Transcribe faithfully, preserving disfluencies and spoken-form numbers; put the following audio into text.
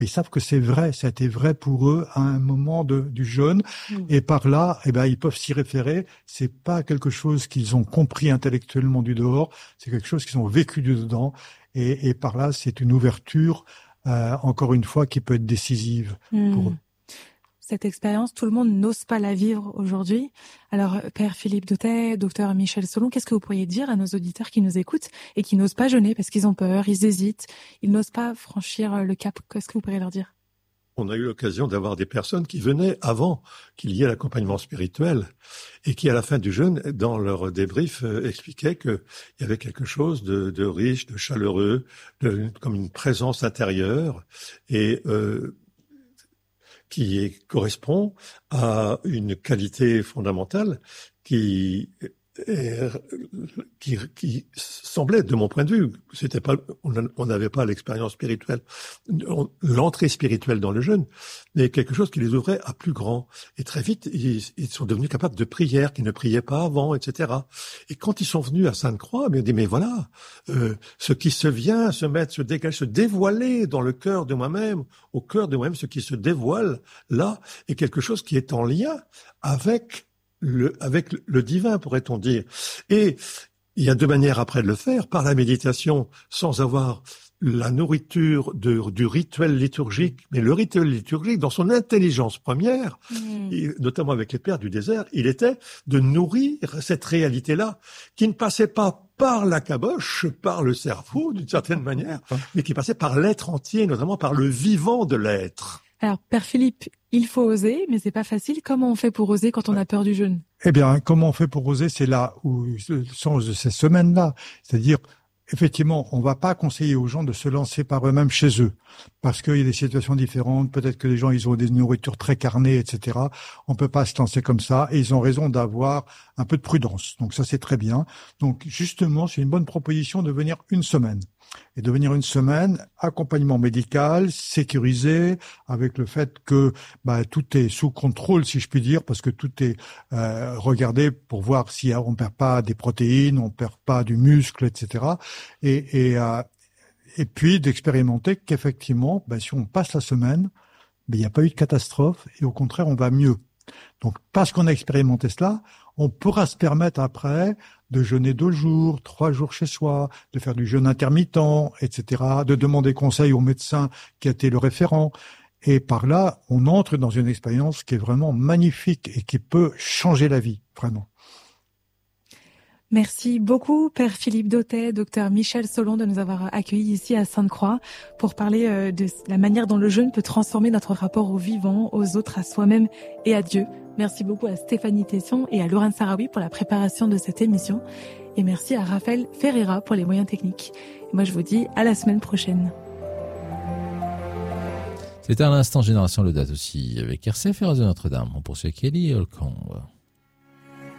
mais ils savent que c'est vrai, ça a été vrai pour eux à un moment de, du jeûne, mmh. et par là, eh ben, ils peuvent s'y référer. C'est pas quelque chose qu'ils ont compris intellectuellement du dehors, c'est quelque chose qu'ils ont vécu du dedans, et, et par là, c'est une ouverture, euh, encore une fois, qui peut être décisive mmh. pour eux. Cette expérience, tout le monde n'ose pas la vivre aujourd'hui. Alors, Père Philippe Dautet, Docteur Michel Solon, qu'est-ce que vous pourriez dire à nos auditeurs qui nous écoutent et qui n'osent pas jeûner parce qu'ils ont peur, ils hésitent, ils n'osent pas franchir le cap? Qu'est-ce que vous pourriez leur dire? On a eu l'occasion d'avoir des personnes qui venaient avant qu'il y ait l'accompagnement spirituel et qui, à la fin du jeûne, dans leur débrief, euh, expliquaient qu'il y avait quelque chose de, de riche, de chaleureux, de, comme une présence intérieure et euh, qui est, correspond à une qualité fondamentale qui, est, qui, qui semblait, de mon point de vue, c'était pas, on n'avait pas l'expérience spirituelle, l'entrée spirituelle dans le jeûne, mais quelque chose qui les ouvrait à plus grand. Et très vite, ils, ils sont devenus capables de prière, qu'ils ne priaient pas avant, et cetera. Et quand ils sont venus à Sainte-Croix, ils ont dit, mais voilà, euh, ce qui se vient se mettre, se dégager, se dévoiler dans le cœur de moi-même, au cœur de moi-même, ce qui se dévoile là, est quelque chose qui est en lien avec le, avec le divin, pourrait-on dire. Et il y a deux manières après de le faire, par la méditation, sans avoir la nourriture de, du rituel liturgique, mais le rituel liturgique, dans son intelligence première, mmh. et notamment avec les pères du désert, il était de nourrir cette réalité-là, qui ne passait pas par la caboche, par le cerveau, d'une certaine manière, mais qui passait par l'être entier, notamment par le vivant de l'être. Alors, Père Philippe, il faut oser, mais c'est pas facile. Comment on fait pour oser quand on a peur du jeûne? Eh bien, comment on fait pour oser? C'est là où le sens de ces semaines-là, c'est-à-dire, effectivement, on va pas conseiller aux gens de se lancer par eux-mêmes chez eux, parce qu'il y a des situations différentes. Peut-être que les gens, ils ont des nourritures très carnées, et cetera. On peut pas se lancer comme ça, et ils ont raison d'avoir un peu de prudence. Donc ça, c'est très bien. Donc justement, c'est une bonne proposition de venir une semaine. Et de venir une semaine, accompagnement médical, sécurisé, avec le fait que bah, tout est sous contrôle, si je puis dire, parce que tout est euh, regardé pour voir si on perd pas des protéines, on perd pas du muscle, et cetera. Et, et, euh, et puis d'expérimenter qu'effectivement, bah, si on passe la semaine, bah, il n'y a pas eu de catastrophe, et au contraire, on va mieux. Donc, parce qu'on a expérimenté cela, on pourra se permettre après de jeûner deux jours, trois jours chez soi, de faire du jeûne intermittent, et cetera, de demander conseil au médecin qui a été le référent. Et par là, on entre dans une expérience qui est vraiment magnifique et qui peut changer la vie, vraiment. Merci beaucoup, Père Philippe Dautet, Docteur Michel Solon, de nous avoir accueillis ici à Sainte-Croix pour parler de la manière dont le jeûne peut transformer notre rapport au vivant, aux autres, à soi-même et à Dieu. Merci beaucoup à Stéphanie Tesson et à Laurent Sarawi pour la préparation de cette émission. Et merci à Raphaël Ferreira pour les moyens techniques. Et moi, je vous dis à la semaine prochaine. C'était un instant Génération Laudato aussi avec R C F et Radio Notre-Dame. On poursuit avec Kelly Holcomb.